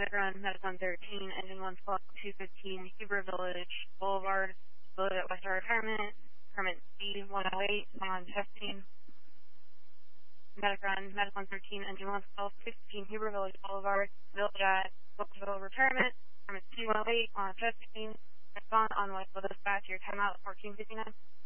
Run, Medicon 13, Engine 112, 215, Huber Village Boulevard, Village at West Retirement, permit C108, on testing. Run, Medicon 13, Engine 112, 215, Huber Village Boulevard, Village at Wilkesville Retirement, permit C108, on testing. Medicon on Whiteville Dispatch, your timeout 14:59.